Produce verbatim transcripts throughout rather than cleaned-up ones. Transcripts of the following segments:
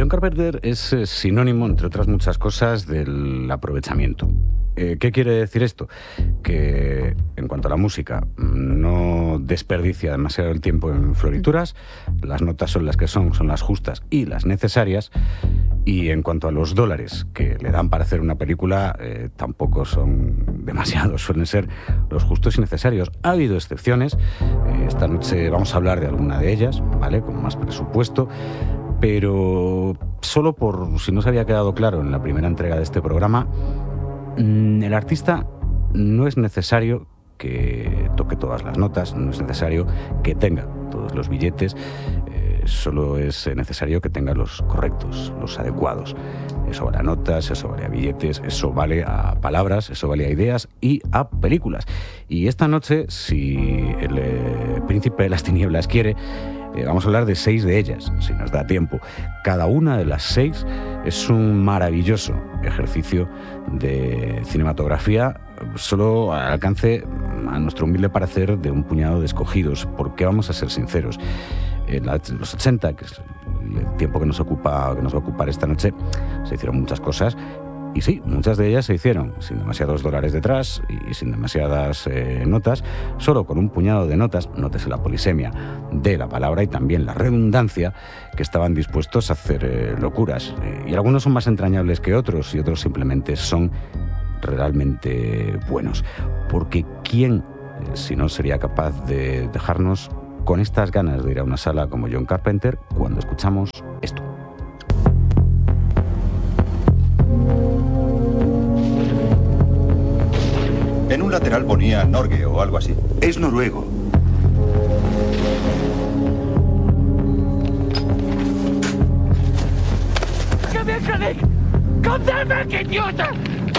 John Carpenter es eh, sinónimo, entre otras muchas cosas, del aprovechamiento. Eh, ¿Qué quiere decir esto? Que en cuanto a la música, no desperdicia demasiado el tiempo en florituras, las notas son las que son, son las justas y las necesarias, y en cuanto a los dólares que le dan para hacer una película, eh, tampoco son demasiados, suelen ser los justos y necesarios. Ha habido excepciones, eh, esta noche vamos a hablar de alguna de ellas, ¿vale?, con más presupuesto, pero solo por si no se había quedado claro en la primera entrega de este programa, el artista no es necesario que toque todas las notas, no es necesario que tenga todos los billetes, eh, solo es necesario que tenga los correctos, los adecuados. Eso vale a notas, eso vale a billetes, eso vale a palabras, eso vale a ideas y a películas. Y esta noche, si el eh, príncipe de las tinieblas quiere, Eh, vamos a hablar de seis de ellas, si nos da tiempo. Cada una de las seis es un maravilloso ejercicio de cinematografía, solo al alcance, a nuestro humilde parecer, de un puñado de escogidos, porque vamos a ser sinceros. En la, los ochenta, que es el tiempo que nos ocupa, que nos va a ocupar esta noche, se hicieron muchas cosas. Y sí, muchas de ellas se hicieron sin demasiados dólares detrás y sin demasiadas eh, notas, solo con un puñado de notas, nótese la polisemia de la palabra y también la redundancia, que estaban dispuestos a hacer eh, locuras. Eh, y algunos son más entrañables que otros y otros simplemente son realmente buenos. Porque ¿quién, eh, si no, sería capaz de dejarnos con estas ganas de ir a una sala como John Carpenter cuando escuchamos esto? En un lateral ponía Norge o algo así. Es noruego. Kom her, Krennic! Kom deg vekk, idioter!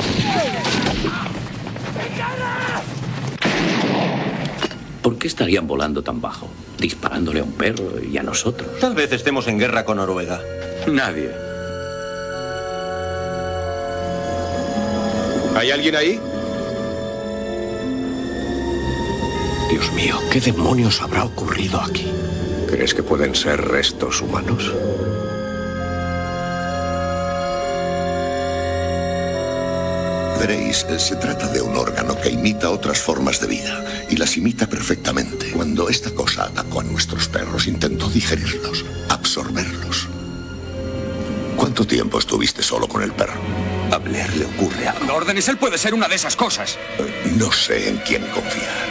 ¿Por qué estarían volando tan bajo? Disparándole a un perro y a nosotros. Tal vez estemos en guerra con Noruega. Nadie. ¿Hay alguien ahí? Dios mío, ¿qué demonios habrá ocurrido aquí? ¿Crees que pueden ser restos humanos? Veréis, se trata de un órgano que imita otras formas de vida y las imita perfectamente. Cuando esta cosa atacó a nuestros perros, intentó digerirlos, absorberlos. ¿Cuánto tiempo estuviste solo con el perro? A Blair le ocurre algo. Dando órdenes, él puede ser una de esas cosas. Eh, no sé en quién confiar.